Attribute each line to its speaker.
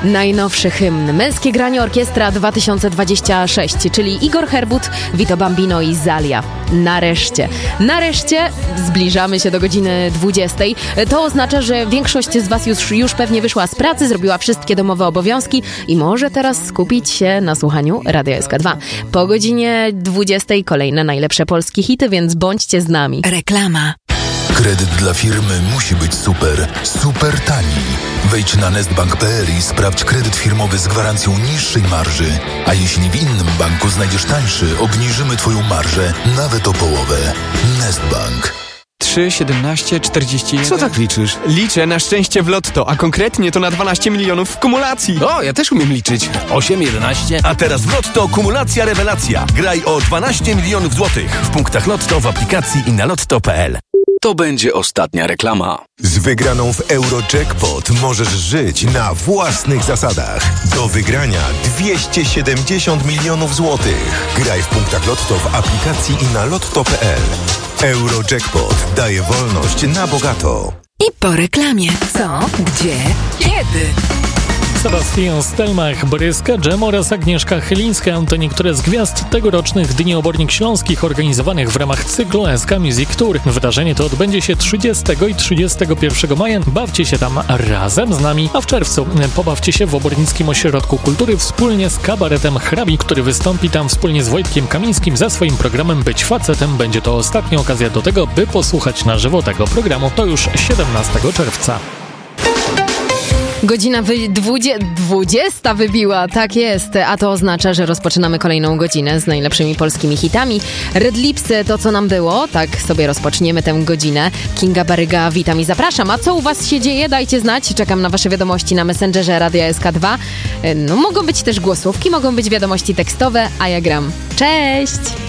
Speaker 1: Najnowszy hymn Męskie Granie Orkiestra 2026, czyli Igor Herbut, Vito Bambino i Zalia. Nareszcie zbliżamy się do godziny 20. To oznacza, że większość z Was już pewnie wyszła z pracy, zrobiła wszystkie domowe obowiązki i może teraz skupić się na słuchaniu Radia SK2. Po godzinie 20 kolejne najlepsze polskie hity, więc bądźcie z nami.
Speaker 2: Reklama.
Speaker 3: Kredyt dla firmy musi być super tani. Wejdź na nestbank.pl i sprawdź kredyt firmowy z gwarancją niższej marży. A jeśli w innym banku znajdziesz tańszy, obniżymy Twoją marżę nawet o połowę. Nestbank.
Speaker 4: 3, 17, 41...
Speaker 5: Co tak liczysz?
Speaker 4: Liczę na szczęście w lotto, a konkretnie to na 12 milionów w kumulacji.
Speaker 5: O, ja też umiem liczyć. 8, 11...
Speaker 6: A teraz w Lotto kumulacja rewelacja. Graj o 12 milionów złotych w punktach Lotto, w aplikacji i na lotto.pl.
Speaker 5: To będzie ostatnia reklama.
Speaker 7: Z wygraną w Eurojackpot możesz żyć na własnych zasadach. Do wygrania 270 milionów złotych. Graj w punktach Lotto, w aplikacji i na lotto.pl. Eurojackpot daje wolność na bogato.
Speaker 2: I po reklamie. Co? Gdzie? Kiedy?
Speaker 8: Sebastian Stelmach, Boryska Dżem oraz Agnieszka Chylińska to niektóre z gwiazd tegorocznych Dni Obornik Śląskich organizowanych w ramach cyklu SK Music Tour. Wydarzenie to odbędzie się 30 i 31 maja. Bawcie się tam razem z nami, a w czerwcu pobawcie się w Obornickim Ośrodku Kultury wspólnie z kabaretem Hrabi, który wystąpi tam wspólnie z Wojtkiem Kamińskim za swoim programem Być Facetem. Będzie to ostatnia okazja do tego, by posłuchać na żywo tego programu. To już 17 czerwca.
Speaker 1: Godzina 20 wybiła, tak jest, a to oznacza, że rozpoczynamy kolejną godzinę z najlepszymi polskimi hitami. Red Lipsy, to co nam było, tak sobie rozpoczniemy tę godzinę. Kinga Baryga, witam i zapraszam. A co u Was się dzieje? Dajcie znać, czekam na Wasze wiadomości na Messengerze Radia SK2. No mogą być też głosówki, mogą być wiadomości tekstowe, a ja gram. Cześć!